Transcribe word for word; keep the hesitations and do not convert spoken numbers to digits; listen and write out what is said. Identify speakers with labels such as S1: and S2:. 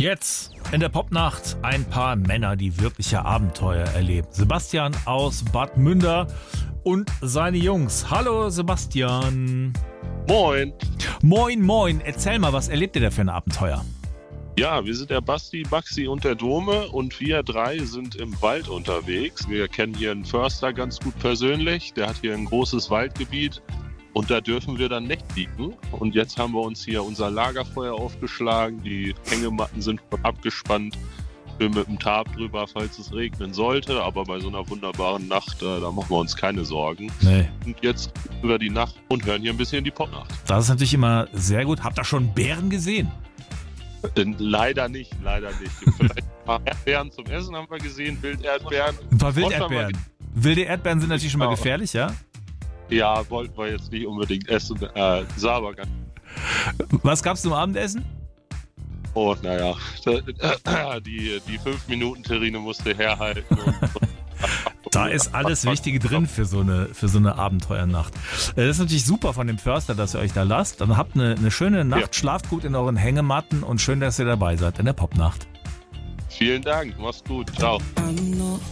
S1: Jetzt in der Popnacht ein paar Männer, die wirkliche Abenteuer erleben. Sebastian aus Bad Münder und seine Jungs. Hallo Sebastian.
S2: Moin.
S1: Moin, moin. Erzähl mal, was erlebt ihr da für ein Abenteuer?
S2: Ja, wir sind der Basti, Baxi und der Dome und wir drei sind im Wald unterwegs. Wir kennen hier einen Förster ganz gut persönlich. Der hat hier ein großes Waldgebiet und da dürfen wir dann nächtigen. Und jetzt haben wir uns hier unser Lagerfeuer aufgeschlagen. Die Hängematten sind abgespannt. Wir mit dem Tarp drüber, falls es regnen sollte. Aber bei so einer wunderbaren Nacht, äh, da machen wir uns keine Sorgen.
S1: Nee.
S2: Und jetzt über die Nacht und hören hier ein bisschen die Popnacht.
S1: Das ist natürlich immer sehr gut. Habt ihr schon Bären gesehen?
S2: Denn leider nicht, leider nicht. Vielleicht ein paar Erdbeeren zum Essen haben wir gesehen, Wilderdbeeren.
S1: Ein paar Wilderdbeeren. Wilde Erdbeeren sind natürlich schon mal
S2: Ja.
S1: gefährlich, ja?
S2: Ja, wollten wir jetzt nicht unbedingt essen. Äh, sah aber ganz.
S1: Was gab's zum Abendessen?
S2: Oh, naja. Die, die fünf-Minuten-Terrine musste herhalten. Und,
S1: Da ist alles Wichtige drin für so eine, für so eine Abenteuernacht. Das ist natürlich super von dem Förster, dass ihr euch da lasst. Dann habt eine, eine schöne Nacht,
S2: Ja.
S1: schlaft gut in euren Hängematten und schön, dass ihr dabei seid in der Popnacht.
S2: Vielen Dank, mach's gut. Ciao.
S3: I'm not